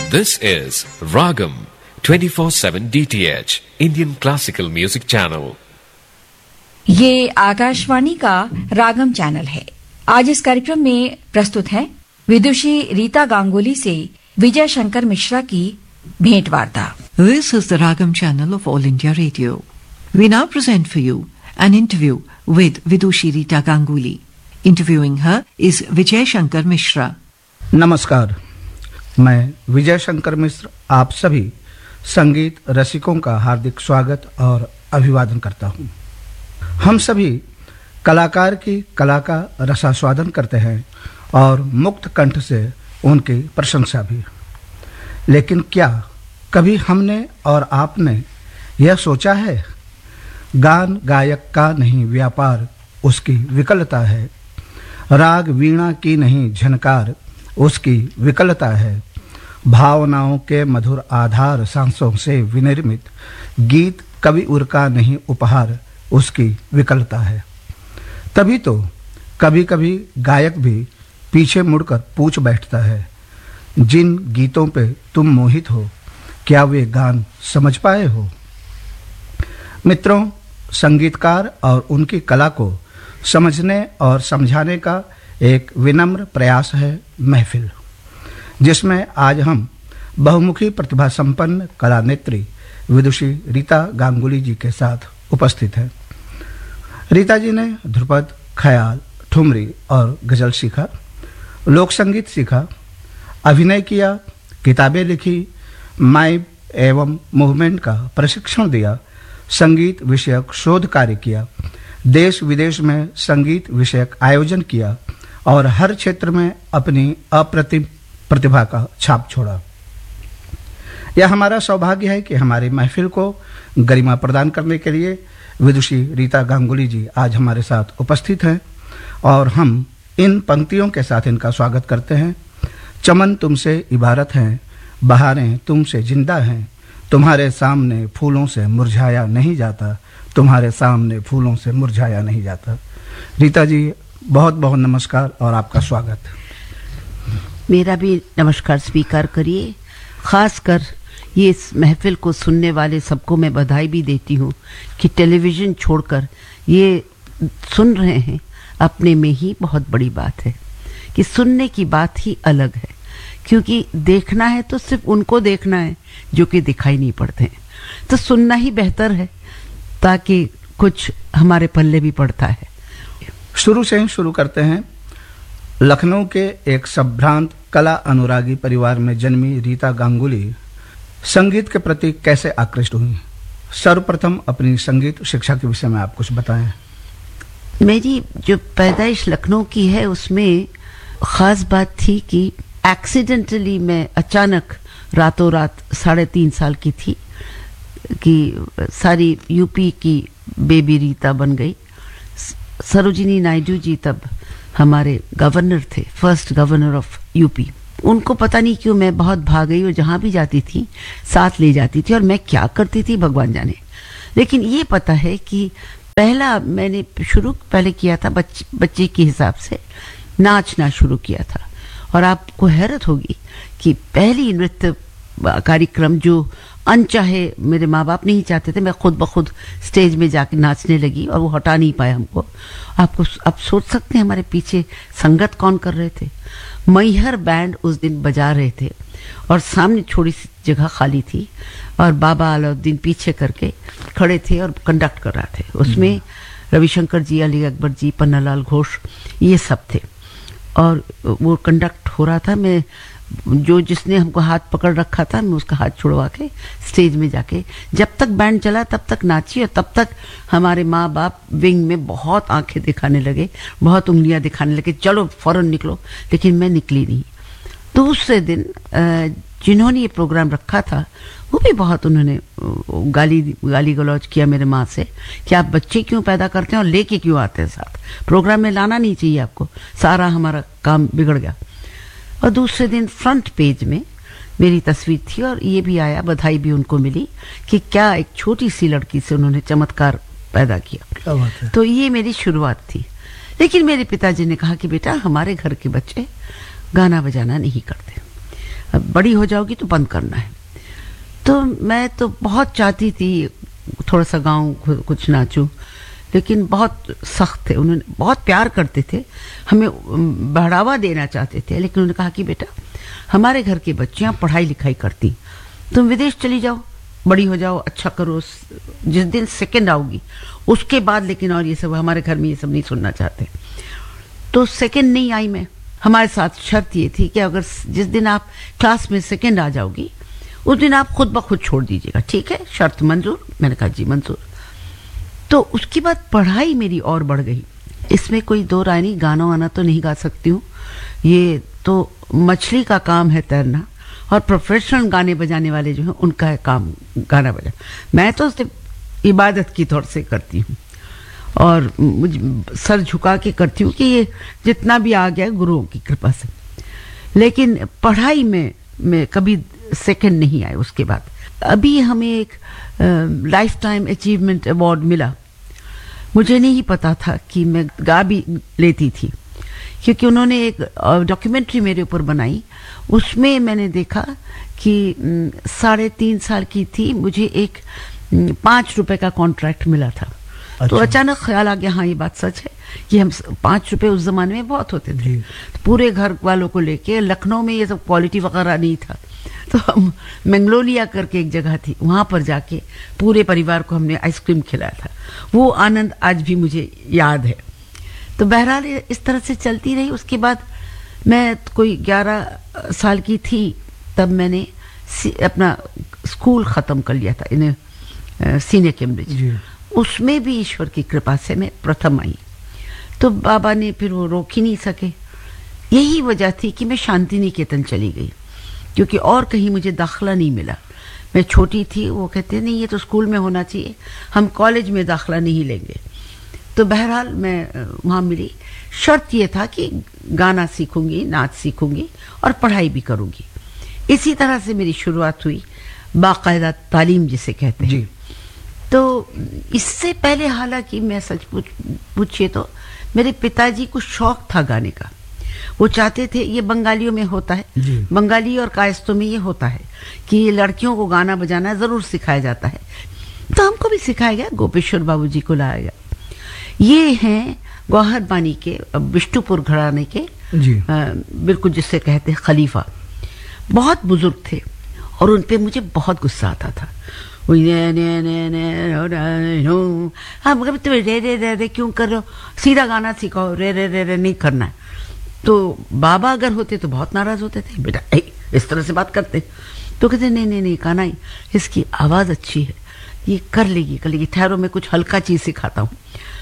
This is Ragam 24/7 DTH Indian Classical Music Channel. ये आकाशवाणी का रागम channel है। आज इस कार्यक्रम में प्रस्तुत है विदुषी रीता गांगुली से विजय शंकर मिश्रा की भेंट वार्ता। This is the Ragam channel of All India Radio. We now present for you an interview with Vidushi Rita Ganguly. Interviewing her is Vijay Shankar Mishra. नमस्कार, मैं विजय शंकर मिश्र आप सभी संगीत रसिकों का हार्दिक स्वागत और अभिवादन करता हूं। हम सभी कलाकार की कला का रसास्वादन करते हैं और मुक्त कंठ से उनकी प्रशंसा भी। लेकिन क्या कभी हमने और आपने यह सोचा है, गान गायक का नहीं व्यापार उसकी विकलता है, राग वीणा की नहीं झनकार उसकी विकलता है, भावनाओं के मधुर आधार सांसों से विनिर्मित गीत कवि उर का नहीं उपहार उसकी विकलता है। तभी तो कभी कभी गायक भी पीछे मुड़कर पूछ बैठता है, जिन गीतों पे तुम मोहित हो क्या वे गान समझ पाए हो। मित्रों, संगीतकार और उनकी कला को समझने और समझाने का एक विनम्र प्रयास है महफिल, जिसमें आज हम बहुमुखी प्रतिभा संपन्न कला नेत्री विदुषी रीता गांगुली जी के साथ उपस्थित हैं। रीता जी ने ध्रुपद, ख्याल, ठुमरी और गजल सीखा, लोक संगीत सीखा, अभिनय किया, किताबें लिखी, माइब एवं मूवमेंट का प्रशिक्षण दिया, संगीत विषयक शोध कार्य किया, देश विदेश में संगीत विषयक आयोजन किया और हर क्षेत्र में अपनी अप्रतिम प्रतिभा का छाप छोड़ा। यह हमारा सौभाग्य है कि हमारी महफिल को गरिमा प्रदान करने के लिए विदुषी रीता गांगुली जी आज हमारे साथ उपस्थित हैं और हम इन पंक्तियों के साथ इनका स्वागत करते हैं। चमन तुमसे इबारत हैं, बहारें तुमसे जिंदा हैं, तुम्हारे सामने फूलों से मुरझाया नहीं जाता, तुम्हारे सामने फूलों से मुरझाया नहीं जाता। रीता जी, बहुत बहुत नमस्कार और आपका स्वागत। मेरा भी नमस्कार स्वीकार करिए। खासकर ये इस महफिल को सुनने वाले सबको मैं बधाई भी देती हूँ कि टेलीविज़न छोड़कर ये सुन रहे हैं। अपने में ही बहुत बड़ी बात है कि सुनने की बात ही अलग है, क्योंकि देखना है तो सिर्फ उनको देखना है जो कि दिखाई नहीं पड़ते हैं। तो सुनना ही बेहतर है ताकि कुछ हमारे पल्ले भी पड़ता है। शुरू से ही शुरू करते हैं। लखनऊ के एक संभ्रांत कला अनुरागी परिवार में जन्मी रीता गांगुली संगीत के प्रति कैसे आकृष्ट हुई? सर्वप्रथम अपनी संगीत शिक्षा के विषय में आप कुछ बताएं। मेरी जो पैदाइश लखनऊ की है उसमें ख़ास बात थी कि एक्सीडेंटली मैं अचानक रातों रात 3.5 साल की थी कि सारी यूपी की बेबी रीता बन गई। सरोजिनी नायडू जी तब हमारे गवर्नर थे, फर्स्ट गवर्नर ऑफ यूपी। उनको पता नहीं क्यों मैं बहुत भाग गई और जहाँ भी जाती थी साथ ले जाती थी, और मैं क्या करती थी भगवान जाने। लेकिन ये पता है कि मैंने पहले किया था बच्चे के हिसाब से नाचना शुरू किया था। और आपको हैरत होगी कि पहली नृत्य कार्यक्रम जो अनचाहे मेरे माँ बाप नहीं चाहते थे, मैं खुद ब खुद स्टेज में जाके नाचने लगी और वो हटा नहीं पाए हमको। आप सोच सकते हैं हमारे पीछे संगत कौन कर रहे थे। मैहर बैंड उस दिन बजा रहे थे और सामने थोड़ी सी जगह खाली थी और बाबा अलाउद्दीन पीछे करके खड़े थे और कंडक्ट कर रहे थे। उसमें रविशंकर जी, अली अकबर जी, पन्नालाल घोष, ये सब थे और वो कंडक्ट हो रहा था। मैं जिसने हमको हाथ पकड़ रखा था, मैं उसका हाथ छुड़वा के स्टेज में जाके जब तक बैंड चला तब तक नाची, और तब तक हमारे माँ बाप विंग में बहुत आंखें दिखाने लगे, बहुत उंगलियां दिखाने लगे, चलो फौरन निकलो। लेकिन मैं निकली नहीं। दूसरे दिन जिन्होंने ये प्रोग्राम रखा था वो भी बहुत उन्होंने गाली गलौज किया मेरे माँ से कि आप बच्चे क्यों पैदा करते हैं और लेके क्यों आते हैं साथ, प्रोग्राम में लाना नहीं चाहिए आपको, सारा हमारा काम बिगड़ गया। और दूसरे दिन फ्रंट पेज में मेरी तस्वीर थी और ये भी आया, बधाई भी उनको मिली कि क्या एक छोटी सी लड़की से उन्होंने चमत्कार पैदा किया। क्या बात है। तो ये मेरी शुरुआत थी। लेकिन मेरे पिताजी ने कहा कि बेटा, हमारे घर के बच्चे गाना बजाना नहीं करते, अब बड़ी हो जाओगी तो बंद करना है। तो मैं तो बहुत चाहती थी थोड़ा सा गाऊं, कुछ नाचूं, लेकिन बहुत सख्त थे। उन्होंने बहुत प्यार करते थे, हमें बढ़ावा देना चाहते थे, लेकिन उन्होंने कहा कि बेटा हमारे घर की बच्चियां पढ़ाई लिखाई करती, तुम विदेश चली जाओ, बड़ी हो जाओ, अच्छा करो, जिस दिन सेकंड आओगी उसके बाद लेकिन और ये सब हमारे घर में ये सब नहीं सुनना चाहते। तो सेकंड नहीं आई मैं। हमारे साथ शर्त ये थी कि अगर जिस दिन आप क्लास में सेकंड आ जाओगी उस दिन आप खुद ब खुद छोड़ दीजिएगा। ठीक है, शर्त मंजूर? मैंने कहा जी मंजूर। तो उसके बाद पढ़ाई मेरी और बढ़ गई। इसमें कोई दो राय नहीं, गाना वाना तो नहीं गा सकती हूँ, ये तो मछली का काम है तैरना, और प्रोफेशनल गाने बजाने वाले जो हैं उनका है काम गाना बजाना। मैं तो सिर्फ इबादत की तौर से करती हूँ और मुझे सर झुका के करती हूँ कि ये जितना भी आ गया गुरुओं की कृपा से। लेकिन पढ़ाई में कभी सेकंड नहीं आए। उसके बाद अभी हमें एक लाइफ टाइम अचीवमेंट अवार्ड मिला। मुझे नहीं पता था कि मैं गा भी लेती थी, क्योंकि उन्होंने एक डॉक्यूमेंट्री मेरे ऊपर बनाई। उसमें मैंने देखा कि 3.5 साल की थी, मुझे एक 5 रुपए का कॉन्ट्रैक्ट मिला था। अच्छा। तो अचानक ख्याल आ गया, हाँ ये बात सच है, ये हम 5 रुपए उस जमाने में बहुत होते थे। तो पूरे घर वालों को लेके, लखनऊ में ये सब क्वालिटी वगैरह नहीं था, तो हम मंगलोलिया करके एक जगह थी, वहां पर जाके पूरे परिवार को हमने आइसक्रीम खिलाया था। वो आनंद आज भी मुझे याद है। तो बहरहाल इस तरह से चलती रही। उसके बाद मैं कोई 11 साल की थी तब मैंने अपना स्कूल ख़त्म कर लिया था, इन्हें सीनियर कैम्ब्रिज। उसमें भी ईश्वर की कृपा से मैं प्रथम आई। तो बाबा ने फिर वो रोक ही नहीं सके। यही वजह थी कि मैं शांति निकेतन चली गई, क्योंकि और कहीं मुझे दाखिला नहीं मिला। मैं छोटी थी, वो कहते नहीं ये तो स्कूल में होना चाहिए, हम कॉलेज में दाखिला नहीं लेंगे। तो बहरहाल मैं वहाँ मिली। शर्त ये था कि गाना सीखूंगी, नाच सीखूंगी और पढ़ाई भी करूंगी। इसी तरह से मेरी शुरुआत हुई, बाकायदा तालीम जिसे कहते हैं। तो इससे पहले हालांकि मैं सच पूछिए तो मेरे पिताजी को शौक था गाने का। वो चाहते थे, ये बंगालियों में होता है, बंगाली और कायस्तों में ये होता है कि लड़कियों को गाना बजाना जरूर सिखाया जाता है। तो हमको भी सिखाया गया, गोपेश्वर बाबूजी को लाया गया। ये हैं गौहर बानी के बिष्टुपुर घराने के बिल्कुल जिससे कहते हैं खलीफा। बहुत बुजुर्ग थे और उन पे मुझे बहुत गुस्सा आता था। हम तुम रे रे रे रे क्यों कर रहे हो, सीधा गाना सिखाओ, रे रे रे रे नहीं करना है। तो बाबा अगर होते तो बहुत नाराज होते थे, बेटा इस तरह से बात करते। तो कहते नहीं नहीं नहीं कान्हा, इसकी आवाज अच्छी है, ये कर लेगी, ठहरो मैं कुछ हल्का चीज सिखाता हूँ।